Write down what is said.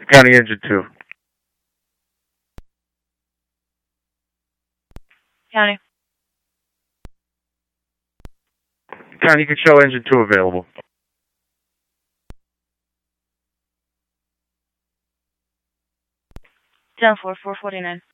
County engine 2. County. County, you can show engine 2 available. Down 4, 449.